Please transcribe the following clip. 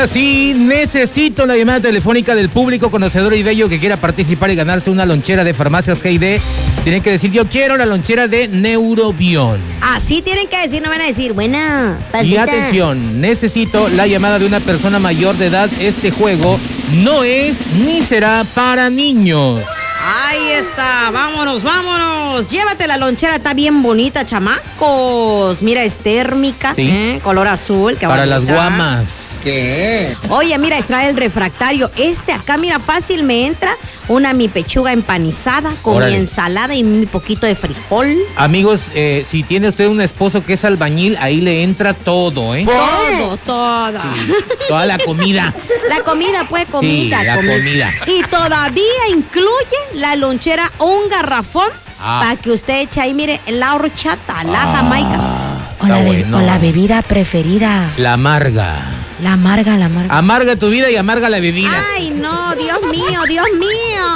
Ahora sí, necesito la llamada telefónica del público conocedor y bello que quiera participar y ganarse una lonchera de Farmacias G&D. Tienen que decir, yo quiero la lonchera de Neurobión. Así tienen que decir, no van a decir, buena, Y palpita. atención, necesito la llamada de una persona mayor de edad. Este juego no es ni será para niños. Ahí está, vámonos. Llévate la lonchera, está bien bonita, chamacos. Mira, es térmica, Sí. color azul. Qué Para bonita. las guamas. ¿Qué? Oye, mira, trae el refractario. Acá, mira, fácil me entra mi pechuga empanizada con Órale. mi ensalada y mi poquito de frijol. Amigos, si tiene usted un esposo que es albañil, ahí le entra todo, ¿eh? Todo. Sí, toda la comida. La comida, pues, comida. Sí, la comida. Y todavía incluye la lonchera, un garrafón para que usted eche ahí, mire, la horchata, la jamaica. Está bueno. O la bebida preferida. La amarga. La amarga. Amarga tu vida y amarga la bebida. Ay, no, Dios mío.